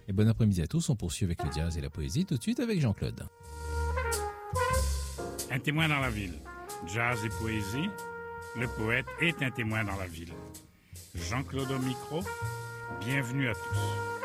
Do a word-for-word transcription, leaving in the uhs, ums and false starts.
Et bon après-midi à tous, on poursuit avec le jazz et la poésie tout de suite avec Jean-Claude. Un témoin dans la ville. Jazz et poésie, le poète est un témoin dans la ville. Jean-Claude au micro, bienvenue à tous.